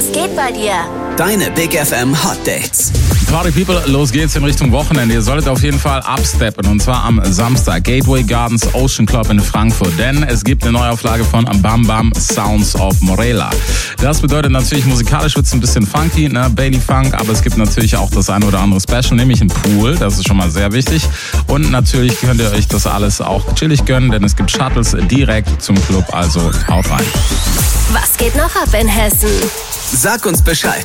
geht bei dir? Deine Big FM Hot Dates. Party People, los geht's in Richtung Wochenende. Ihr solltet auf jeden Fall upsteppen und zwar am Samstag. Gateway Gardens Ocean Club in Frankfurt. Denn es gibt eine Neuauflage von Bam Bam Sounds of Morella. Das bedeutet natürlich, musikalisch wird's ein bisschen funky, ne? Bailey Funk, aber es gibt natürlich auch das eine oder andere Special, nämlich ein Pool. Das ist schon mal sehr wichtig. Und natürlich könnt ihr euch das alles auch chillig gönnen, denn es gibt Shuttles direkt zum Club. Also haut rein. Was geht noch ab in Hessen? Sag uns Bescheid.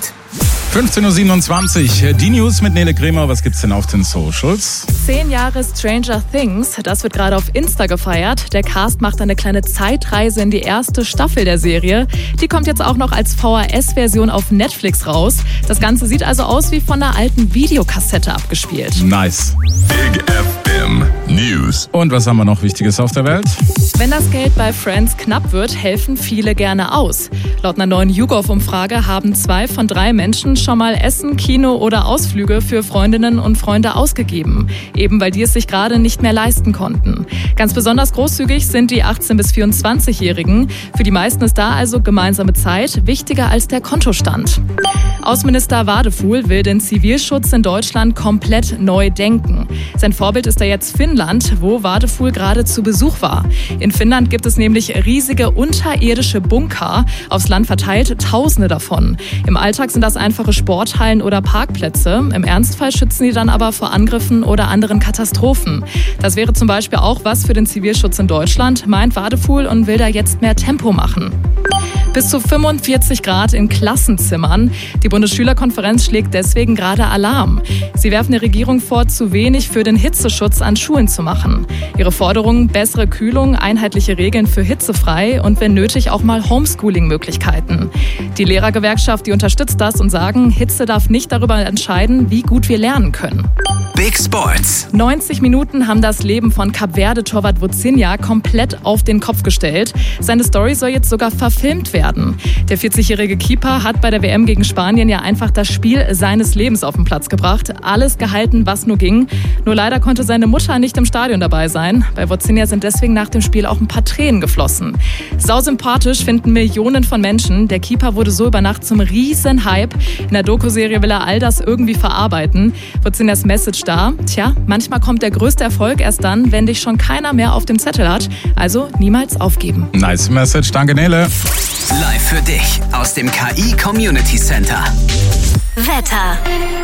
15.27 Uhr, die News mit Nele Kremer. Was gibt's denn auf den Socials? 10 Jahre Stranger Things, das wird gerade auf Insta gefeiert. Der Cast macht eine kleine Zeitreise in die erste Staffel der Serie. Die kommt jetzt auch noch als VHS-Version auf Netflix raus. Das Ganze sieht also aus wie von einer alten Videokassette abgespielt. Nice. Big FM News. Und was haben wir noch Wichtiges auf der Welt? Wenn das Geld bei Friends knapp wird, helfen viele gerne aus. Laut einer neuen YouGov-Umfrage haben 2 von 3 Menschen schon mal Essen, Kino oder Ausflüge für Freundinnen und Freunde ausgegeben. Eben weil die es sich gerade nicht mehr leisten konnten. Ganz besonders großzügig sind die 18- bis 24-Jährigen. Für die meisten ist da also gemeinsame Zeit wichtiger als der Kontostand. Außenminister Wadefuhl will den Zivilschutz in Deutschland komplett neu denken. Sein Vorbild ist da jetzt Finnland, wo Wadefuhl gerade zu Besuch war. In Finnland gibt es nämlich riesige unterirdische Bunker, aufs Land verteilt Tausende davon. Im Alltag sind das einfache Sporthallen oder Parkplätze. Im Ernstfall schützen die dann aber vor Angriffen oder anderen Katastrophen. Das wäre zum Beispiel auch was für den Zivilschutz in Deutschland, meint Wadefuhl und will da jetzt mehr Tempo machen. Bis zu 45 Grad in Klassenzimmern. Die Bundesschülerkonferenz schlägt deswegen gerade Alarm. Sie werfen der Regierung vor, zu wenig für den Hitzeschutz an Schulen zu machen. Ihre Forderungen: bessere Kühlung, einheitliche Regeln für hitzefrei und wenn nötig auch mal Homeschooling-Möglichkeiten. Die Lehrergewerkschaft, die unterstützt das und sagen, Hitze darf nicht darüber entscheiden, wie gut wir lernen können. Big Sports. 90 Minuten haben das Leben von Kap-Verde-Torwart Vozinha komplett auf den Kopf gestellt. Seine Story soll jetzt sogar verfilmt werden. Der 40-jährige Keeper hat bei der WM gegen Spanien ja einfach das Spiel seines Lebens auf den Platz gebracht. Alles gehalten, was nur ging. Nur leider konnte seine Mutter nicht im Stadion dabei sein. Bei Vozinha sind deswegen nach dem Spiel auch ein paar Tränen geflossen. Sausympathisch finden Millionen von Menschen. Der Keeper wurde so über Nacht zum Riesenhype. In der Doku-Serie will er all das irgendwie verarbeiten. Vozinhas Message da: Tja, manchmal kommt der größte Erfolg erst dann, wenn dich schon keiner mehr auf dem Zettel hat. Also niemals aufgeben. Nice Message, danke Nele. Live für dich aus dem KI Community Center. Wetter.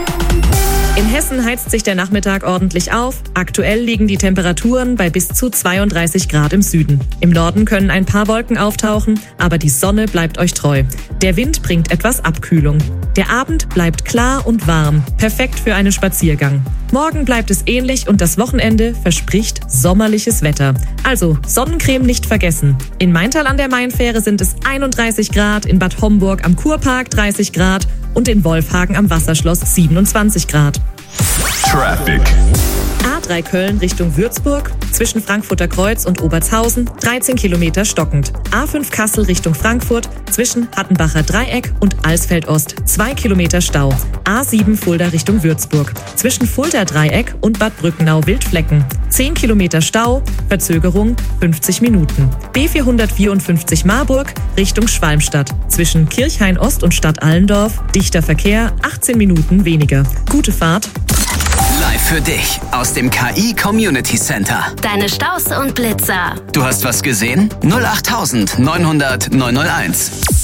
In Hessen heizt sich der Nachmittag ordentlich auf. Aktuell liegen die Temperaturen bei bis zu 32 Grad im Süden. Im Norden können ein paar Wolken auftauchen, aber die Sonne bleibt euch treu. Der Wind bringt etwas Abkühlung. Der Abend bleibt klar und warm, perfekt für einen Spaziergang. Morgen bleibt es ähnlich und das Wochenende verspricht sommerliches Wetter. Also Sonnencreme nicht vergessen. In Maintal an der Mainfähre sind es 31 Grad, in Bad Homburg am Kurpark 30 Grad und in Wolfhagen am Wasserschloss 27 Grad. Traffic. A3 Köln Richtung Würzburg, zwischen Frankfurter Kreuz und Obertshausen 13 Kilometer stockend. A5 Kassel Richtung Frankfurt, zwischen Hattenbacher Dreieck und Alsfeld Ost 2 Kilometer Stau. A7 Fulda Richtung Würzburg, zwischen Fulda Dreieck und Bad Brückenau Wildflecken 10 Kilometer Stau, Verzögerung 50 Minuten. B454 Marburg Richtung Schwalmstadt, zwischen Kirchhain Ost und Stadt Allendorf dichter Verkehr 18 Minuten weniger. Gute Fahrt. Live für dich aus dem KI Community Center. Deine Staus und Blitzer. Du hast was gesehen? 08900 901.